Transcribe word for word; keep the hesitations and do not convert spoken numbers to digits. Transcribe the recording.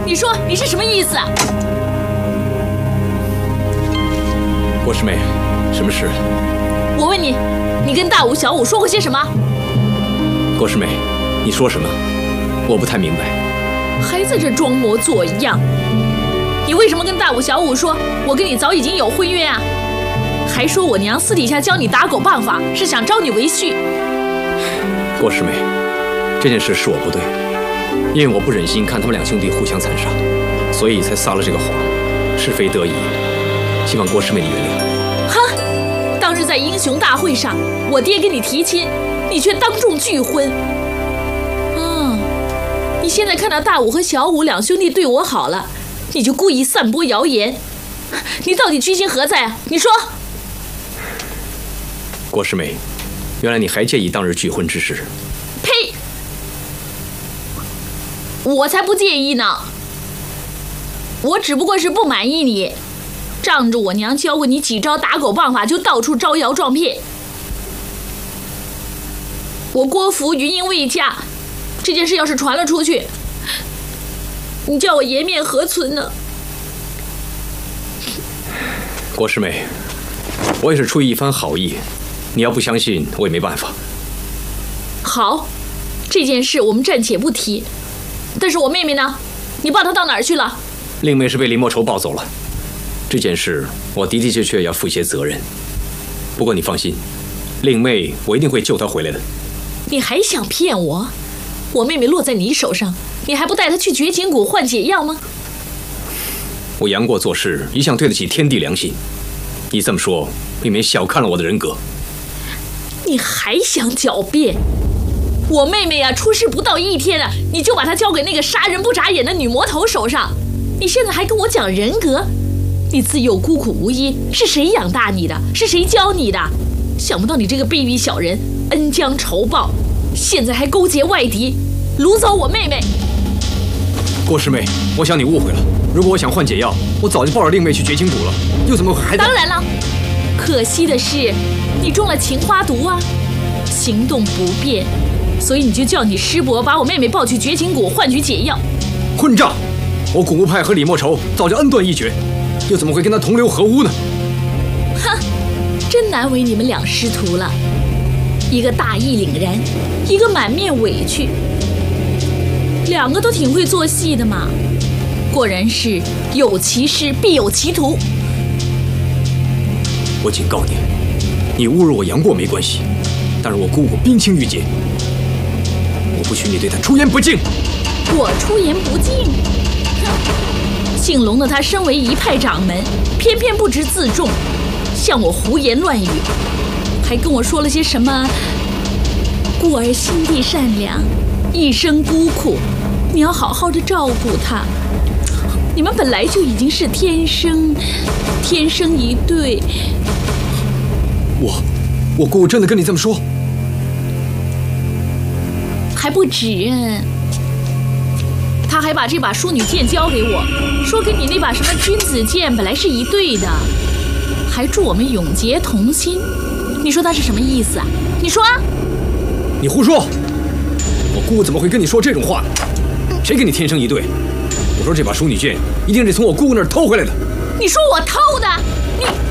你说你是什么意思啊？ 郭师妹，什么事？ 我问你，你跟大武、小武说过些什么？ 郭师妹，你说什么？我不太明白。 还在这装模作样。你为什么跟大武、小武说我跟你早已经有婚约啊？还说我娘私底下教你打狗棒法，是想招你为婿。 郭师妹，这件事是我不对，因为我不忍心看他们两兄弟互相残杀，所以才撒了这个谎，是非得已，希望郭师妹你原谅。 哼！当日在英雄大会上，我爹跟你提亲，你却当众拒婚。嗯，你现在看到大武和小武两兄弟对我好了，你就故意散播谣言，你到底居心何在啊？你说。 郭师妹，原来你还介意当日拒婚之事？ 呸！我才不介意呢，我只不过是不满意你仗着我娘教过你几招打狗棒法就到处招摇撞骗。我郭福云英未嫁，这件事要是传了出去，你叫我颜面何存呢？ 郭师妹，我也是出于一番好意，你要不相信我也没办法。 好，这件事我们暂且不提，但是我妹妹呢？你抱她到哪儿去了？ 令妹是被林莫愁抱走了，这件事我的的确确要负些责任。不过你放心，令妹我一定会救她回来的。 你还想骗我？我妹妹落在你手上，你还不带她去绝情谷换解药吗？ 我杨过做事一向对得起天地良心，你这么说未免小看了我的人格。 你还想狡辩？我妹妹啊，出事不到一天啊，你就把她交给那个杀人不眨眼的女魔头手上，你现在还跟我讲人格？你自幼孤苦无依，是谁养大你的？是谁教你的？想不到你这个卑鄙小人，恩将仇报，现在还勾结外敌，掳走我妹妹。 郭师妹，我想你误会了。如果我想换解药，我早就抱着令妹去绝情谷了，又怎么还…… 当然了，可惜的是，你中了情花毒啊，行动不便，所以你就叫你师伯把我妹妹抱去绝情谷换取解药。 混账！我古墓派和李莫愁早就恩断义绝，又怎么会跟他同流合污呢？ 哼，真难为你们两师徒了，一个大义凛然，一个满面委屈，两个都挺会做戏的嘛。果然是有其师必有其徒。 我警告你，你侮辱我杨过没关系，但是我姑姑冰清玉洁，我不许你对她出言不敬。 我出言不敬？姓龙的他身为一派掌门，偏偏不知自重，向我胡言乱语，还跟我说了些什么孤儿心地善良，一生孤苦，你要好好的照顾他，你们本来就已经是天生天生一对。 我我姑姑真的跟你这么说？ 还不止，他还把这把淑女剑交给我，说跟你那把什么君子剑本来是一对的，还祝我们永结同心。你说他是什么意思啊？你说啊！ 你胡说！我姑姑怎么会跟你说这种话？谁跟你天生一对？我说这把淑女剑一定是从我姑姑那儿偷回来的。 你说我偷的？你